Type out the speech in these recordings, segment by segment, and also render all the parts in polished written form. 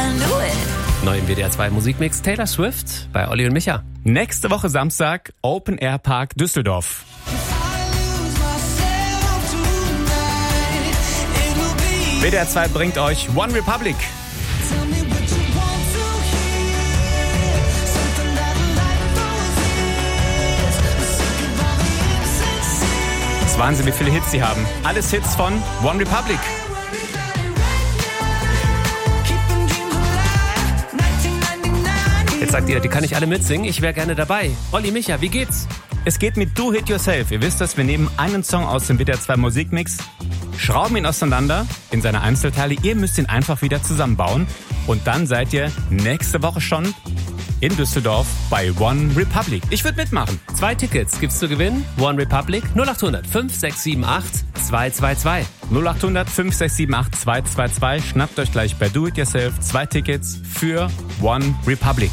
can do it. Neu im WDR 2 Musikmix Taylor Swift bei Olli und Micha. Nächste Woche Samstag Open Air Park Düsseldorf. WDR 2 bringt euch One Republic. Das ist Wahnsinn, wie viele Hits sie haben. Alles Hits von One Republic. Jetzt sagt ihr, die kann ich alle mitsingen, ich wäre gerne dabei. Olli, Micha, wie geht's? Es geht mit Do It Yourself. Ihr wisst das, wir nehmen einen Song aus dem WDR 2 Musikmix, schrauben ihn auseinander in seine Einzelteile. Ihr müsst ihn einfach wieder zusammenbauen. Und dann seid ihr nächste Woche schon in Düsseldorf bei One Republic. Ich würde mitmachen. 2 Tickets gibt's zu gewinnen. One Republic 0800 5678 222. 0800 5678 222. Schnappt euch gleich bei Do It Yourself 2 Tickets für One Republic.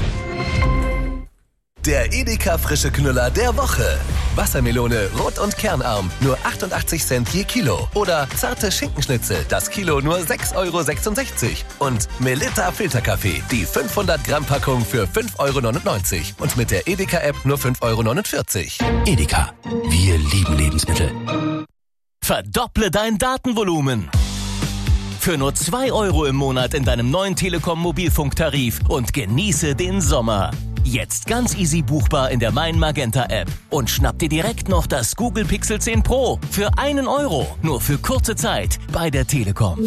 Der Edeka frische Knüller der Woche. Wassermelone, rot und kernarm, nur 88 Cent je Kilo. Oder zarte Schinkenschnitzel, das Kilo nur 6,66 €. Und Melitta Filterkaffee, die 500 Gramm Packung für 5,99 €. Und mit der Edeka-App nur 5,49 €. Edeka, wir lieben Lebensmittel. Verdopple dein Datenvolumen. Für nur 2 € im Monat in deinem neuen Telekom Mobilfunktarif und genieße den Sommer. Jetzt ganz easy buchbar in der Mein Magenta App. Und schnapp dir direkt noch das Google Pixel 10 Pro für 1 €. Nur für kurze Zeit bei der Telekom.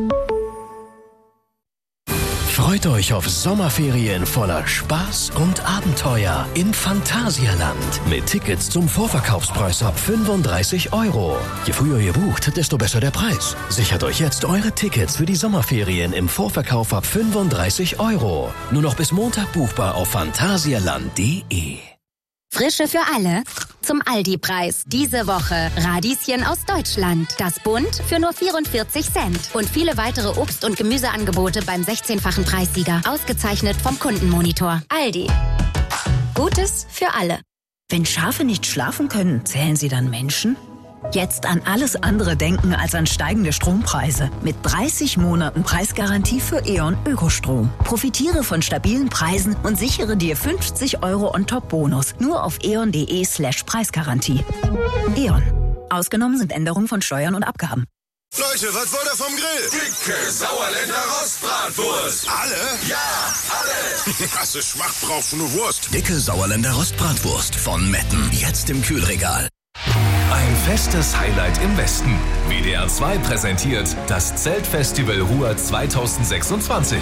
Freut euch auf Sommerferien voller Spaß und Abenteuer im Phantasialand. Mit Tickets zum Vorverkaufspreis ab 35 €. Je früher ihr bucht, desto besser der Preis. Sichert euch jetzt eure Tickets für die Sommerferien im Vorverkauf ab 35 €. Nur noch bis Montag buchbar auf phantasialand.de. Frische für alle zum Aldi-Preis. Diese Woche Radieschen aus Deutschland. Das Bund für nur 44 Cent. Und viele weitere Obst- und Gemüseangebote beim 16-fachen Preissieger. Ausgezeichnet vom Kundenmonitor. Aldi. Gutes für alle. Wenn Schafe nicht schlafen können, zählen sie dann Menschen? Jetzt an alles andere denken als an steigende Strompreise. Mit 30 Monaten Preisgarantie für E.ON Ökostrom. Profitiere von stabilen Preisen und sichere dir 50 € on-top-Bonus. Nur auf eon.de/Preisgarantie. E.ON. Ausgenommen sind Änderungen von Steuern und Abgaben. Leute, was wollt ihr vom Grill? Dicke Sauerländer Rostbratwurst. Alle? Ja, alle. Krasse Schmacht brauchst du nur Wurst. Dicke Sauerländer Rostbratwurst von Metten. Jetzt im Kühlregal. Ein festes Highlight im Westen. WDR 2 präsentiert das Zeltfestival Ruhr 2026.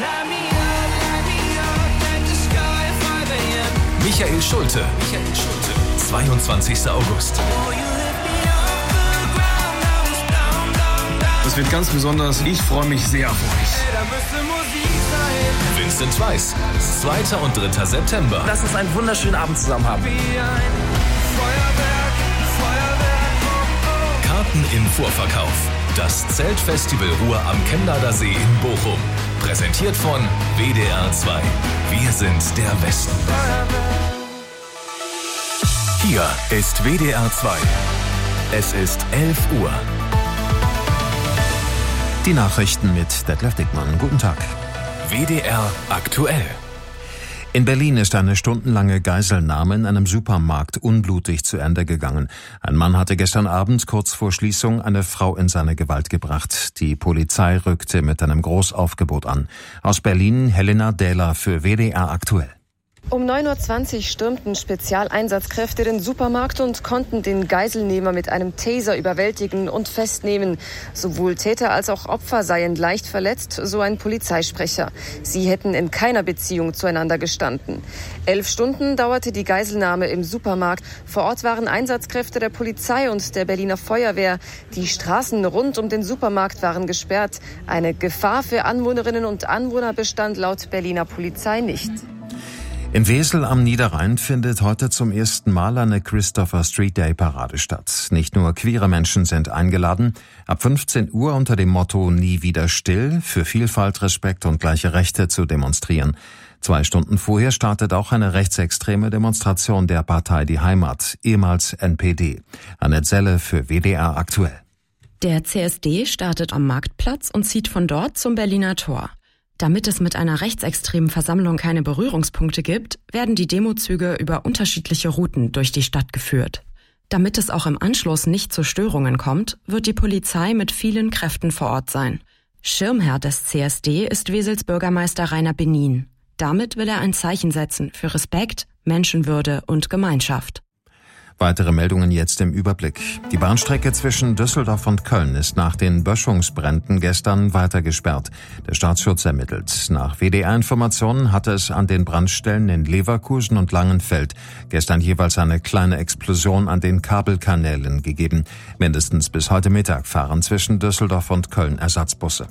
Michael Schulte. 22. August. Das wird ganz besonders. Ich freue mich sehr auf euch. Vincent Weiss. 2. und 3. September. Lass uns einen wunderschönen Abend zusammen haben. Karten im Vorverkauf. Das Zeltfestival Ruhr am Chemnader See in Bochum. Präsentiert von WDR 2. Wir sind der Westen. Hier ist WDR 2. Es ist 11 Uhr. Die Nachrichten mit Detlef Dickmann. Guten Tag. WDR aktuell. In Berlin ist eine stundenlange Geiselnahme in einem Supermarkt unblutig zu Ende gegangen. Ein Mann hatte gestern Abend kurz vor Schließung eine Frau in seine Gewalt gebracht. Die Polizei rückte mit einem Großaufgebot an. Aus Berlin Helena Dähler für WDR aktuell. Um 9:20 Uhr stürmten Spezialeinsatzkräfte den Supermarkt und konnten den Geiselnehmer mit einem Taser überwältigen und festnehmen. Sowohl Täter als auch Opfer seien leicht verletzt, so ein Polizeisprecher. Sie hätten in keiner Beziehung zueinander gestanden. 11 Stunden dauerte die Geiselnahme im Supermarkt. Vor Ort waren Einsatzkräfte der Polizei und der Berliner Feuerwehr. Die Straßen rund um den Supermarkt waren gesperrt. Eine Gefahr für Anwohnerinnen und Anwohner bestand laut Berliner Polizei nicht. In Wesel am Niederrhein findet heute zum ersten Mal eine Christopher Street Day Parade statt. Nicht nur queere Menschen sind eingeladen. Ab 15 Uhr unter dem Motto Nie wieder still, für Vielfalt, Respekt und gleiche Rechte zu demonstrieren. 2 Stunden vorher startet auch eine rechtsextreme Demonstration der Partei Die Heimat, ehemals NPD. Annette Selle für WDR aktuell. Der CSD startet am Marktplatz und zieht von dort zum Berliner Tor. Damit es mit einer rechtsextremen Versammlung keine Berührungspunkte gibt, werden die Demozüge über unterschiedliche Routen durch die Stadt geführt. Damit es auch im Anschluss nicht zu Störungen kommt, wird die Polizei mit vielen Kräften vor Ort sein. Schirmherr des CSD ist Wesels Bürgermeister Rainer Benin. Damit will er ein Zeichen setzen für Respekt, Menschenwürde und Gemeinschaft. Weitere Meldungen jetzt im Überblick. Die Bahnstrecke zwischen Düsseldorf und Köln ist nach den Böschungsbränden gestern weiter gesperrt. Der Staatsschutz ermittelt. Nach WDR-Informationen hatte es an den Brandstellen in Leverkusen und Langenfeld gestern jeweils eine kleine Explosion an den Kabelkanälen gegeben. Mindestens bis heute Mittag fahren zwischen Düsseldorf und Köln Ersatzbusse.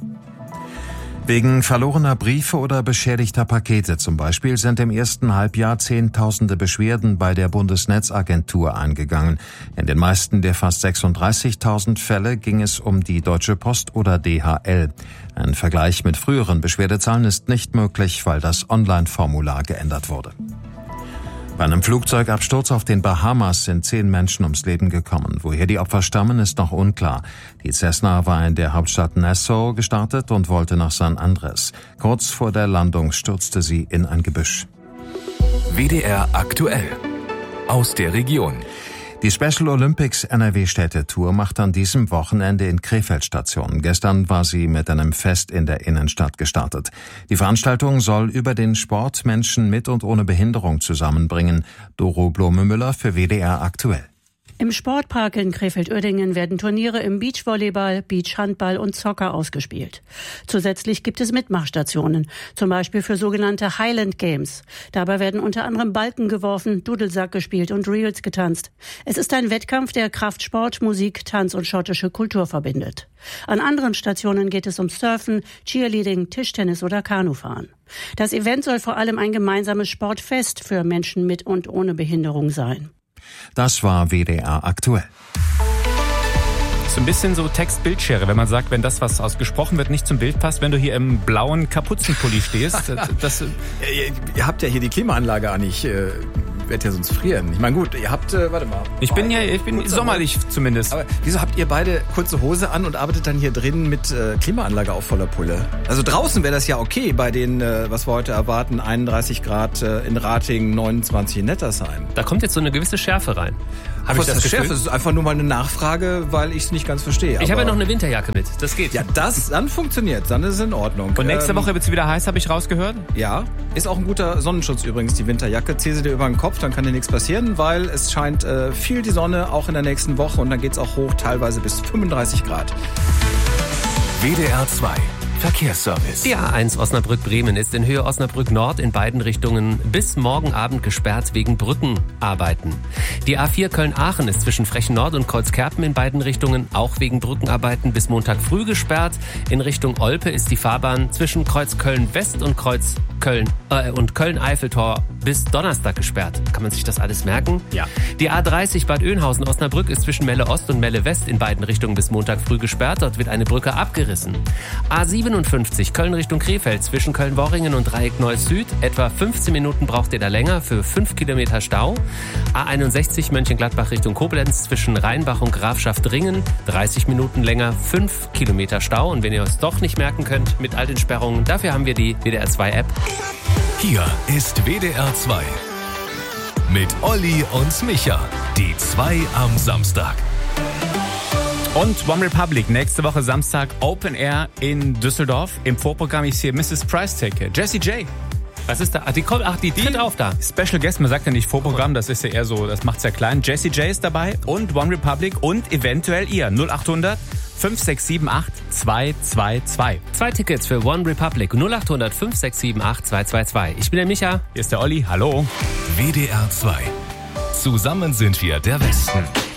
Wegen verlorener Briefe oder beschädigter Pakete zum Beispiel sind im ersten Halbjahr Zehntausende Beschwerden bei der Bundesnetzagentur eingegangen. In den meisten der fast 36.000 Fälle ging es um die Deutsche Post oder DHL. Ein Vergleich mit früheren Beschwerdezahlen ist nicht möglich, weil das Online-Formular geändert wurde. Bei einem Flugzeugabsturz auf den Bahamas sind 10 Menschen ums Leben gekommen. Woher die Opfer stammen, ist noch unklar. Die Cessna war in der Hauptstadt Nassau gestartet und wollte nach San Andres. Kurz vor der Landung stürzte sie in ein Gebüsch. WDR aktuell. Aus der Region. Die Special Olympics NRW-Städte-Tour macht an diesem Wochenende in Krefeld Station. Gestern war sie mit einem Fest in der Innenstadt gestartet. Die Veranstaltung soll über den Sport Menschen mit und ohne Behinderung zusammenbringen. Doro Blome-Müller für WDR aktuell. Im Sportpark in Krefeld-Uerdingen werden Turniere im Beachvolleyball, Beachhandball und Soccer ausgespielt. Zusätzlich gibt es Mitmachstationen, zum Beispiel für sogenannte Highland Games. Dabei werden unter anderem Balken geworfen, Dudelsack gespielt und Reels getanzt. Es ist ein Wettkampf, der Kraftsport, Musik, Tanz und schottische Kultur verbindet. An anderen Stationen geht es um Surfen, Cheerleading, Tischtennis oder Kanufahren. Das Event soll vor allem ein gemeinsames Sportfest für Menschen mit und ohne Behinderung sein. Das war WDR aktuell. So ein bisschen so Text-Bildschere, wenn man sagt, wenn das, was ausgesprochen wird, nicht zum Bild passt, wenn du hier im blauen Kapuzenpulli stehst. Ihr habt ja hier die Klimaanlage an, ich werde ja sonst frieren. Ich meine, gut, ihr habt, warte mal. Ich bin sommerlich zumindest. Aber wieso habt ihr beide kurze Hose an und arbeitet dann hier drin mit Klimaanlage auf voller Pulle? Also draußen wäre das ja okay bei den, was wir heute erwarten, 31 Grad in Ratingen, 29 in Nettersheim. Da kommt jetzt so eine gewisse Schärfe rein. Habe ich das Schärfe? Das ist einfach nur mal eine Nachfrage, weil ich es nicht ganz verstehe. Ich habe ja noch eine Winterjacke mit. Das geht. Ja, dann funktioniert. Dann ist es in Ordnung. Und nächste Woche wird es wieder heiß, habe ich rausgehört? Ja. Ist auch ein guter Sonnenschutz übrigens, die Winterjacke. Zieh sie dir über den Kopf, dann kann dir nichts passieren, weil es scheint viel die Sonne, auch in der nächsten Woche. Und dann geht es auch hoch, teilweise bis 35 Grad. WDR 2. Verkehrsservice. Die A1 Osnabrück-Bremen ist in Höhe Osnabrück-Nord in beiden Richtungen bis morgen Abend gesperrt wegen Brückenarbeiten. Die A4 Köln-Aachen ist zwischen Frechen Nord und Kreuzkerpen in beiden Richtungen auch wegen Brückenarbeiten bis Montag früh gesperrt. In Richtung Olpe ist die Fahrbahn zwischen Kreuz Köln-West und Kreuz Köln-Eiffeltor bis Donnerstag gesperrt. Kann man sich das alles merken? Ja. Die A30 Bad Oeynhausen-Osnabrück ist zwischen Melle Ost und Melle West in beiden Richtungen bis Montag früh gesperrt. Dort wird eine Brücke abgerissen. A57 Köln Richtung Krefeld zwischen Köln-Worringen und Dreieck Neuss Süd. Etwa 15 Minuten braucht ihr da länger für 5 Kilometer Stau. A61 Mönchengladbach Richtung Koblenz zwischen Rheinbach und Grafschaft Ringen. 30 Minuten länger, 5 Kilometer Stau. Und wenn ihr es doch nicht merken könnt mit all den Sperrungen, dafür haben wir die WDR 2 App. Hier ist WDR 2 mit Olli und Micha. Die 2 am Samstag. Und One Republic, nächste Woche Samstag Open Air in Düsseldorf. Im Vorprogramm ist hier Mrs. Price Take. Jessie J. Was ist da? Die tritt auf da. Special Guest, man sagt ja nicht Vorprogramm, das ist ja eher so, das macht's ja klein. Jessie J ist dabei und One Republic und eventuell ihr 0800 5678 222. 2 Tickets für One Republic 0800 5678 222. Ich bin der Micha. Hier ist der Olli. Hallo. WDR 2. Zusammen sind wir der Westen.